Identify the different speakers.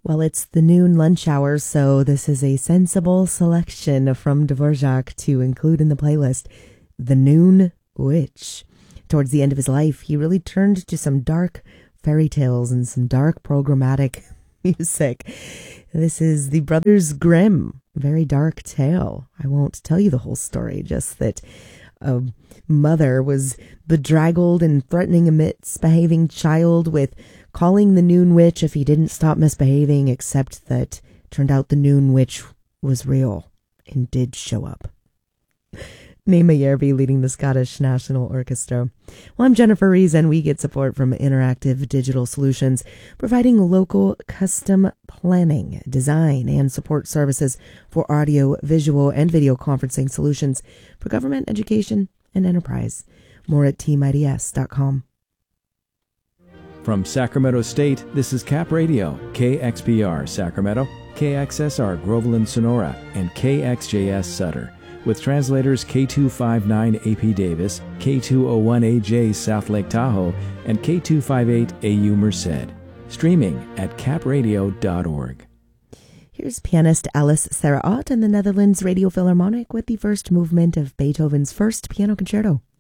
Speaker 1: Well, it's the noon lunch hour, so this is a sensible selection from Dvorak to include in the playlist. The Noon Witch. Towards the end of his life, he really turned to some dark fairy tales and some dark programmatic music. This is the Brothers Grimm. Very dark tale. I won't tell you the whole story, just that a mother was bedraggled and threatening a misbehaving child with calling the Noon Witch if he didn't stop misbehaving, except that turned out the Noon Witch was real and did show up. Naima Yerby leading the Scottish National Orchestra. Well, I'm Jennifer Rees, and we get support from Interactive Digital Solutions, providing local custom planning, design, and support services for audio, visual, and video conferencing solutions for government, education, and enterprise. More at teamids.com.
Speaker 2: From Sacramento State, this is Cap Radio, KXPR Sacramento, KXSR Groveland Sonora, and KXJS Sutter, with translators K259AP Davis, K201AJ South Lake Tahoe, and K258AU Merced. Streaming at capradio.org.
Speaker 1: Here's pianist Alice Sarah Ott and the Netherlands Radio Philharmonic with the first movement of Beethoven's First Piano Concerto.